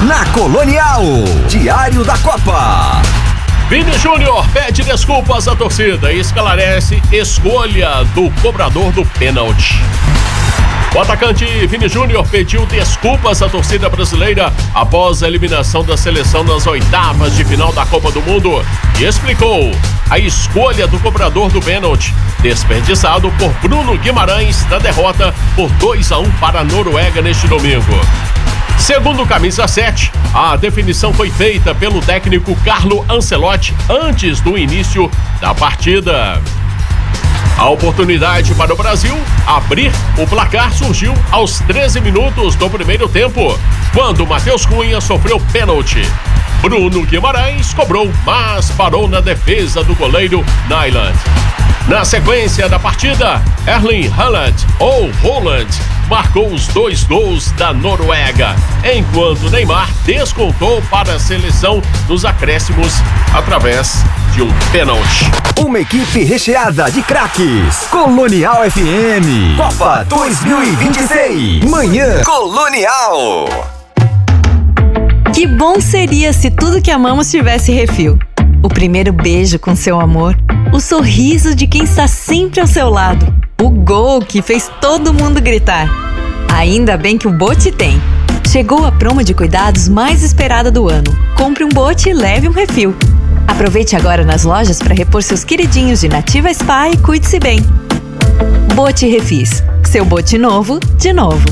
na Colonial. Diário da Copa. Vini Júnior pede desculpas à torcida e esclarece escolha do cobrador do pênalti. O atacante Vini Júnior pediu desculpas à torcida brasileira após a eliminação da seleção nas oitavas de final da Copa do Mundo e explicou a escolha do cobrador do pênalti, desperdiçado por Bruno Guimarães na derrota por 2-1 para a Noruega neste domingo. Segundo o Camisa 7, a definição foi feita pelo técnico Carlo Ancelotti antes do início da partida. A oportunidade para o Brasil abrir o placar surgiu aos 13 minutos do primeiro tempo, quando Matheus Cunha sofreu pênalti. Bruno Guimarães cobrou, mas parou na defesa do goleiro Nyland. Na sequência da partida, Erling Haaland, ou Haaland, marcou os 2 gols da Noruega, enquanto Neymar descontou para a seleção nos acréscimos através de um pênalti. Uma equipe recheada de craques. Colonial FM. Copa 2026. Manhã Colonial. Que bom seria se tudo que amamos tivesse refil. O primeiro beijo com seu amor, o sorriso de quem está sempre ao seu lado, o gol que fez todo mundo gritar. Ainda bem que o Bote tem. Chegou a promo de cuidados mais esperada do ano. Compre um Bote e leve um refil. Aproveite agora nas lojas para repor seus queridinhos de Nativa Spa e cuide-se bem. Bote Refis. Seu bote novo, de novo.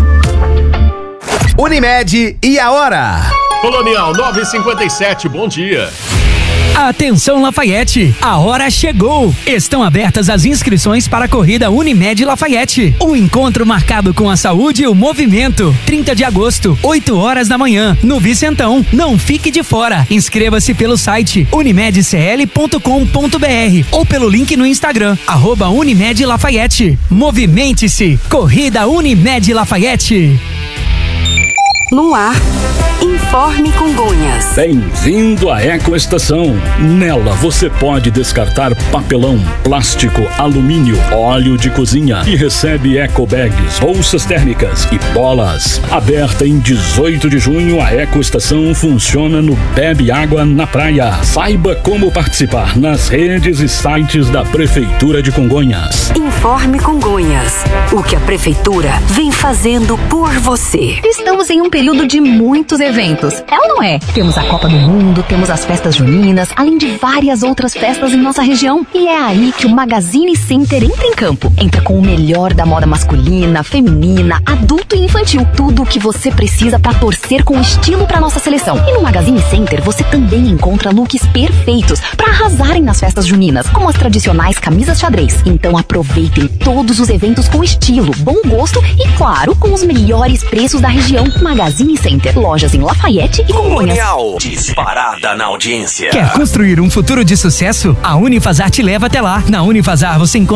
Unimed e a hora. Colonial 9h57, bom dia. Atenção Lafayette, a hora chegou! Estão abertas as inscrições para a corrida Unimed Lafayette. Um encontro marcado com a saúde e o movimento. 30 de agosto, 8 horas da manhã, no Vicentão. Não fique de fora. Inscreva-se pelo site unimedcl.com.br ou pelo link no Instagram, @Unimed Lafayette. Movimente-se! Corrida Unimed Lafayette. No ar, Informe Congonhas. Bem-vindo à Ecoestação. Nela você pode descartar papelão, plástico, alumínio, óleo de cozinha e recebe ecobags, bolsas térmicas e bolas. Aberta em 18 de junho, a Ecoestação funciona no Bebe Água na Praia. Saiba como participar nas redes e sites da Prefeitura de Congonhas. Informe Congonhas. O que a Prefeitura vem fazendo por você. Estamos em um período de muitos eventos. É ou não é? Temos a Copa do Mundo, temos as festas juninas, além de várias outras festas em nossa região. E é aí que o Magazine Center entra em campo. Entra com o melhor da moda masculina, feminina, adulto e infantil. Tudo o que você precisa para torcer com estilo para nossa seleção. E no Magazine Center você também encontra looks perfeitos para arrasarem nas festas juninas, como as tradicionais camisas xadrez. Então aproveitem todos os eventos com estilo, bom gosto e, claro, com os melhores preços da região. Magazine Center, lojas em Lafayette e Congonhas. Disparada na audiência. Quer construir um futuro de sucesso? A Unifazar te leva até lá. Na Unifazar você encontra